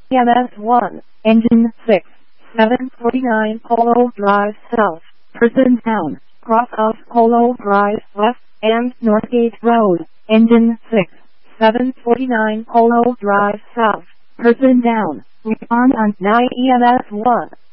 EMS-1, Engine 6, 749 Polo Drive South, Person down, cross off Polo Drive West, and Northgate Road, Engine 6, 749 Polo Drive South, Person down, respond on 9 EMS-1.